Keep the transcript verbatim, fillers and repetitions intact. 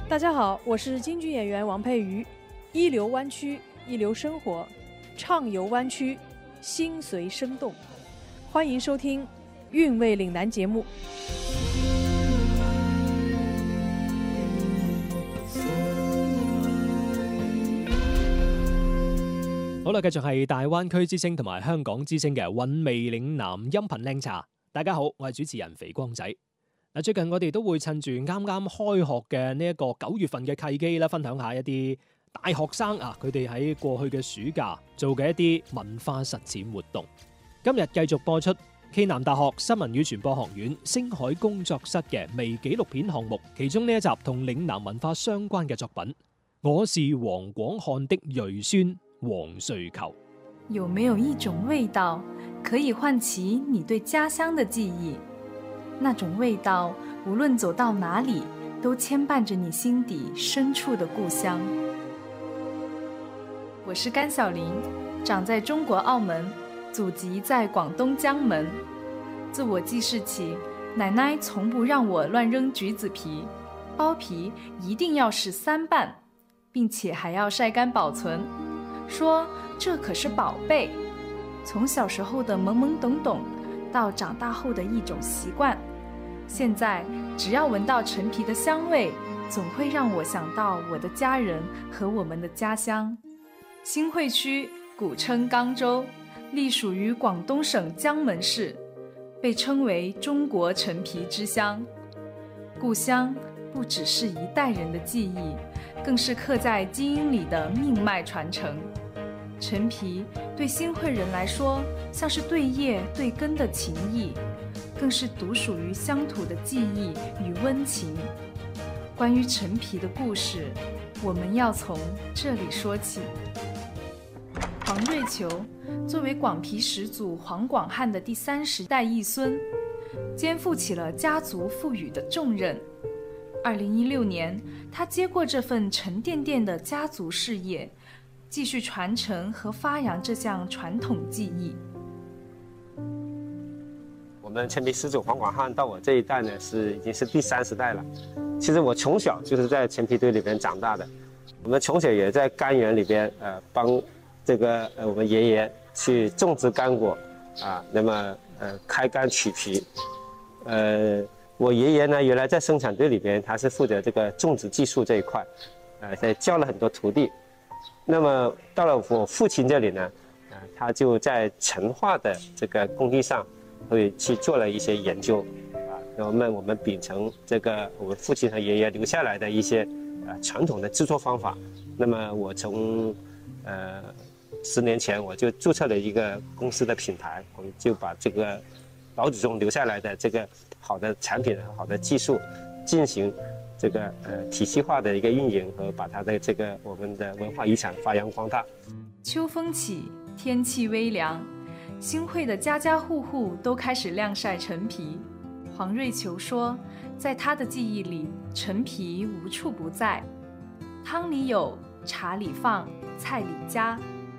大家好，我是京剧演员王佩瑜。一流湾区，一流生活，畅游湾区，心随生动。欢迎收听《韵味岭南》节目。 好啦，繼續係大灣區之聲同埋香港之聲嘅韻味嶺南音頻靚茶。大家好，我係主持人肥光仔。嗱，最近我哋都會趁住啱啱開學嘅呢一個九月份嘅契機啦，分享下一啲大學生啊，佢哋喺過去嘅暑假做嘅一啲文化實踐活動。今日繼續播出暨南大學新聞與傳播學院星海工作室嘅微紀錄片項目，其中呢一集同嶺南文化相關嘅作品《我是黃廣漢的裔孫黃瑞求》。 有沒有一種味道可以喚起你對家鄉的記憶？那種味道無論走到哪裡都牽絆着你心底深處的故鄉。我是甘曉玲，長在中國澳門，祖籍在廣東江門。自我記事起，奶奶從不讓我亂扔橘子皮，剝皮一定要是三瓣，並且還要曬乾保存，說這可是寶貝。從小時候的懵懵懂懂到長大後的一種習慣，現在只要聞到陳皮的香味，總會讓我想到我的家人和我們的家鄉。新會區古稱岡州，隸屬於廣東省江門市，被稱為中國陳皮之鄉。故鄉不只是一代人的記憶，更是刻在基因裡的命脈傳承。陳皮對新會人來說，像是對葉對根的情誼，更是獨屬於鄉土的記憶與溫情。關於陳皮的故事，我們要從這裡說起。黃瑞求作為廣皮始祖黃廣漢的第三十代裔孫，肩負起了家族賦予的重任。二零一六年，他接過這份沉甸甸的家族事業，繼續傳承和發揚這項傳統技藝。 我們陳皮始祖黃廣漢到我這一代呢，是已經是第三十代了。其實我從小就是在陳皮堆裏邊長大的，我們從小也在柑園裏邊，呃，幫這個呃我們爺爺去種植乾果，啊，那麼呃開柑取皮，呃，我爺爺呢原來在生產隊裏邊，他是負責這個種植技術這一塊，呃，在教了很多徒弟。那麼到了我父親這裡呢，呃，他就在陳化的這個工藝上會去做了一些研究，啊，我們我們秉承這個我們父親和爺爺留下來的一些呃傳統的製作方法。那麼我從呃十年前我就註冊了一個公司的品牌，我們就把這個老祖宗留下來的這個好的產品、好的技術進行這個呃體系化的一個運營，和把它的這個我們的文化遺產發揚光大。 秋風起，天氣微涼，新會的家家戶戶都開始晾曬陳皮。黃瑞求說，在他的記憶裡，陳皮無處不在，湯裡有，茶裡放，菜裡加，